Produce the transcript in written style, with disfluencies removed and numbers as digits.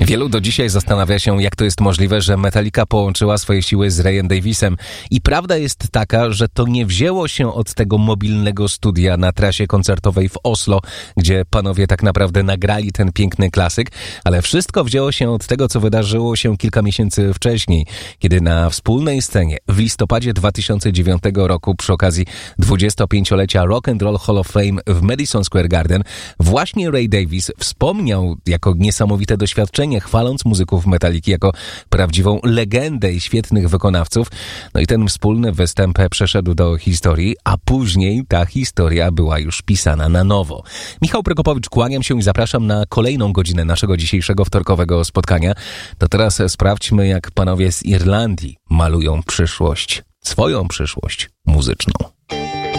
Wielu do dzisiaj zastanawia się, jak to jest możliwe, że Metallica połączyła swoje siły z Rayem Daviesem. I prawda jest taka, że to nie wzięło się od tego mobilnego studia na trasie koncertowej w Oslo, gdzie panowie tak naprawdę nagrali ten piękny klasyk, ale wszystko wzięło się od tego, co wydarzyło się kilka miesięcy wcześniej, kiedy na wspólnej scenie w listopadzie 2009 roku przy okazji 25-lecia Rock and Roll Hall of Fame w Madison Square Garden właśnie Ray Davies wspomniał jako niesamowite doświadczenie, chwaląc muzyków Metalliki jako prawdziwą legendę i świetnych wykonawców. No i ten wspólny występ przeszedł do historii, a później ta historia była już pisana na nowo. Michał Prokopowicz, kłaniam się i zapraszam na kolejną godzinę naszego dzisiejszego wtorkowego spotkania. To teraz sprawdźmy, jak panowie z Irlandii malują przyszłość, swoją przyszłość muzyczną.